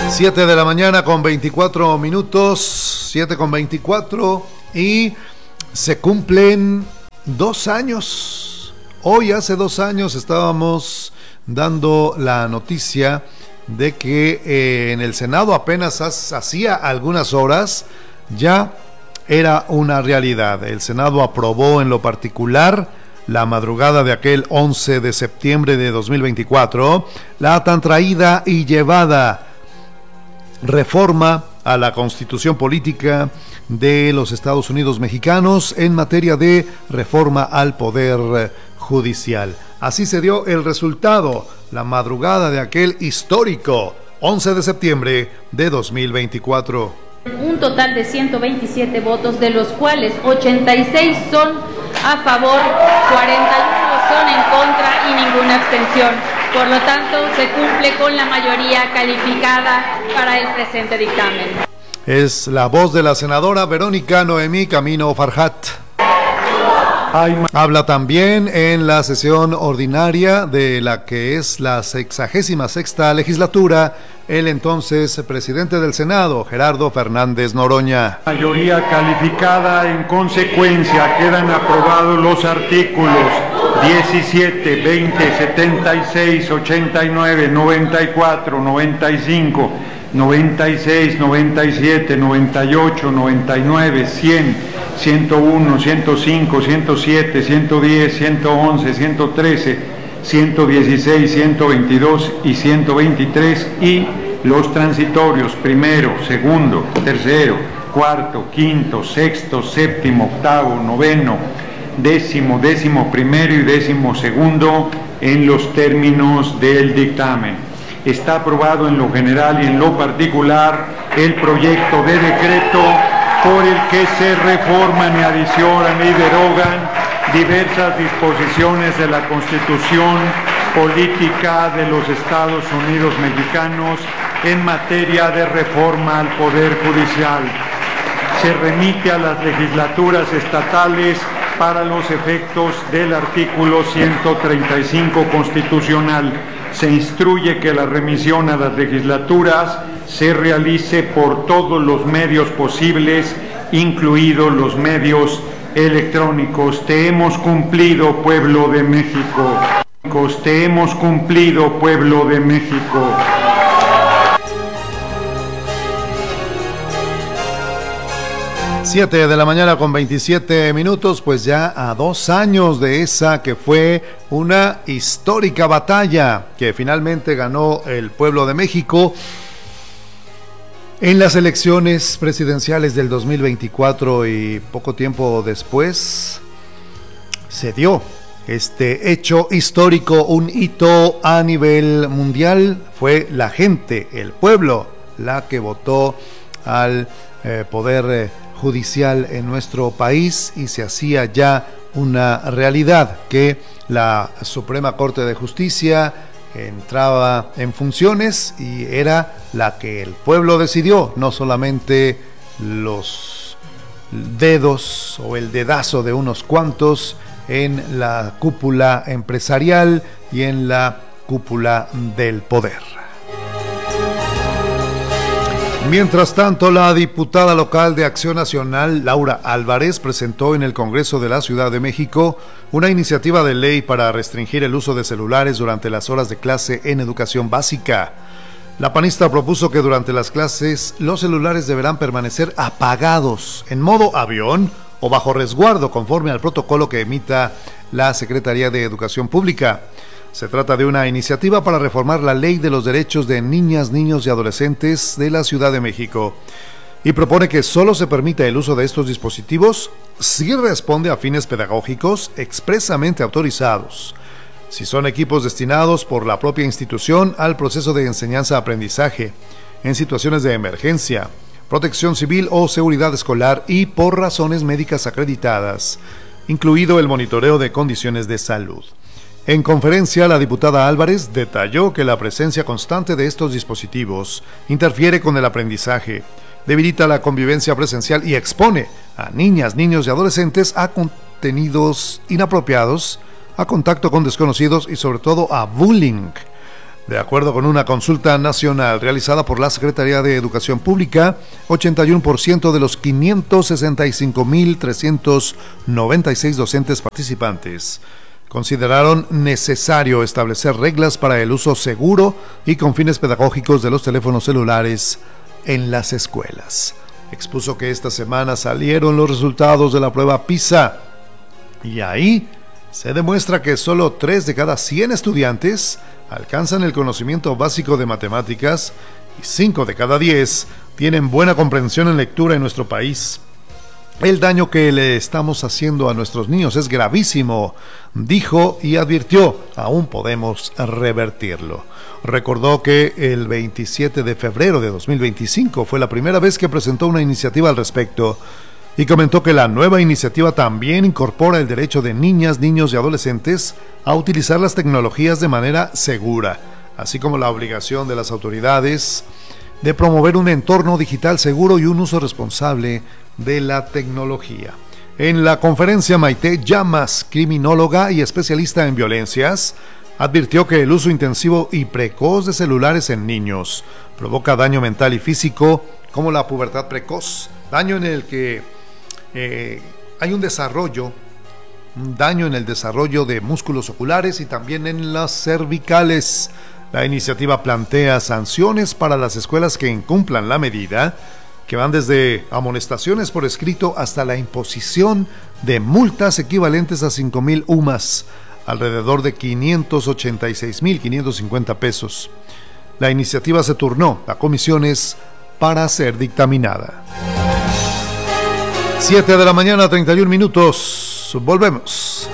7 de la mañana con 24 minutos, 7 con 24, y se cumplen 2 años. Hoy, hace 2 años, estábamos dando la noticia de que en el Senado apenas hacía algunas horas ya era una realidad. El Senado aprobó en lo particular la madrugada de aquel 11 de septiembre de 2024 la tan traída y llevada reforma a la Constitución Política de los Estados Unidos Mexicanos en materia de reforma al Poder Judicial. Así se dio el resultado la madrugada de aquel histórico 11 de septiembre de 2024. Un total de 127 votos, de los cuales 86 son a favor, 41 son en contra y ninguna abstención. Por lo tanto, se cumple con la mayoría calificada para el presente dictamen. Es la voz de la senadora Verónica Noemí Camino Farjat. Habla también en la sesión ordinaria de la que es la 66ª legislatura el entonces presidente del Senado, Gerardo Fernández Noroña. Mayoría calificada, en consecuencia quedan aprobados los artículos 17, 20, 76, 89, 94, 95, 96, 97, 98, 99, 100, 101, 105, 107, 110, 111, 113, 116, 122 y 123, y los transitorios primero, segundo, tercero, cuarto, quinto, sexto, séptimo, octavo, noveno, décimo, décimo primero y décimo segundo en los términos del dictamen. Está aprobado en lo general y en lo particular el proyecto de decreto por el que se reforman y adicionan y derogan diversas disposiciones de la Constitución Política de los Estados Unidos Mexicanos en materia de reforma al Poder Judicial. Se remite a las legislaturas estatales para los efectos del artículo 135 constitucional. Se instruye que la remisión a las legislaturas se realice por todos los medios posibles, incluidos los medios electrónicos. Te hemos cumplido, pueblo de México. Te hemos cumplido, pueblo de México. Siete de la mañana con 27 minutos, pues ya a 2 años de esa que fue una histórica batalla que finalmente ganó el pueblo de México en las elecciones presidenciales del 2024, y poco tiempo después se dio este hecho histórico, un hito a nivel mundial. Fue la gente, el pueblo, la que votó al poder judicial en nuestro país, y se hacía ya una realidad que la Suprema Corte de Justicia entraba en funciones y era la que el pueblo decidió, no solamente los dedos o el dedazo de unos cuantos en la cúpula empresarial y en la cúpula del poder. Mientras tanto, la diputada local de Acción Nacional, Laura Álvarez, presentó en el Congreso de la Ciudad de México una iniciativa de ley para restringir el uso de celulares durante las horas de clase en educación básica. La panista propuso que durante las clases los celulares deberán permanecer apagados, en modo avión o bajo resguardo, conforme al protocolo que emita la Secretaría de Educación Pública. Se trata de una iniciativa para reformar la Ley de los Derechos de Niñas, Niños y Adolescentes de la Ciudad de México, y propone que solo se permita el uso de estos dispositivos si responde a fines pedagógicos expresamente autorizados, si son equipos destinados por la propia institución al proceso de enseñanza-aprendizaje, en situaciones de emergencia, protección civil o seguridad escolar, y por razones médicas acreditadas, incluido el monitoreo de condiciones de salud. En conferencia, la diputada Álvarez detalló que la presencia constante de estos dispositivos interfiere con el aprendizaje, debilita la convivencia presencial y expone a niñas, niños y adolescentes a contenidos inapropiados, a contacto con desconocidos y sobre todo a bullying. De acuerdo con una consulta nacional realizada por la Secretaría de Educación Pública, 81% de los 565.396 docentes participantes consideraron necesario establecer reglas para el uso seguro y con fines pedagógicos de los teléfonos celulares en las escuelas. Expuso que esta semana salieron los resultados de la prueba PISA y ahí se demuestra que solo 3 de cada 100 estudiantes alcanzan el conocimiento básico de matemáticas y 5 de cada 10 tienen buena comprensión en lectura en nuestro país. El daño que le estamos haciendo a nuestros niños es gravísimo, dijo y advirtió, aún podemos revertirlo. Recordó que el 27 de febrero de 2025 fue la primera vez que presentó una iniciativa al respecto y comentó que la nueva iniciativa también incorpora el derecho de niñas, niños y adolescentes a utilizar las tecnologías de manera segura, así como la obligación de las autoridades de promover un entorno digital seguro y un uso responsable de la tecnología. En la conferencia, Maite Llamas, criminóloga y especialista en violencias, advirtió que el uso intensivo y precoz de celulares en niños provoca daño mental y físico, como la pubertad precoz, daño en el que hay un daño en el desarrollo de músculos oculares y también en las cervicales. La iniciativa plantea sanciones para las escuelas que incumplan la medida, que van desde amonestaciones por escrito hasta la imposición de multas equivalentes a 5,000 UMAS, alrededor de 586,550 pesos. La iniciativa se turnó a comisiones para ser dictaminada. 7 de la mañana, 31 minutos. Volvemos.